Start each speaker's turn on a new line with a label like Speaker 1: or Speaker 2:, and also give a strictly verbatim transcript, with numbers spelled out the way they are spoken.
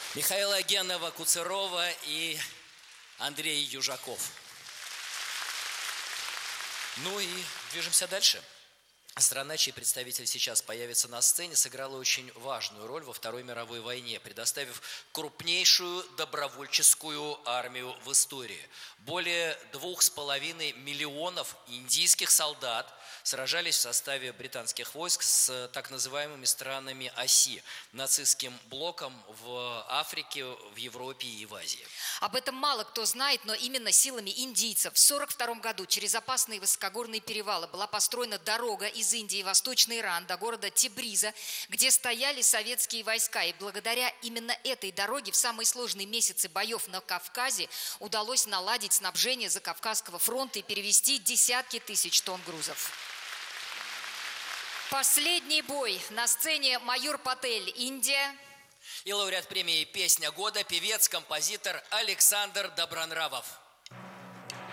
Speaker 1: Михаила Генова-Куцерова и Андрей Южаков. Ну и движемся дальше. Страна, чей представитель сейчас появится на сцене, сыграла очень важную роль во Второй мировой войне, предоставив крупнейшую добровольческую армию в истории. Более двух с половиной миллионов индийских солдат сражались в составе британских войск с так называемыми странами оси, нацистским блоком в Африке, в Европе и в Азии.
Speaker 2: Об этом мало кто знает, но именно силами индийцев в сорок втором году через опасные высокогорные перевалы была построена дорога из Индии в Восточный Иран до города Тебриза, где стояли советские войска. И благодаря именно этой дороге в самые сложные месяцы боев на Кавказе удалось наладить снабжение Закавказского фронта и перевести десятки тысяч тонн грузов. Последний бой. На сцене майор Патель, Индия.
Speaker 1: И лауреат премии «Песня года» певец, композитор Александр Добронравов.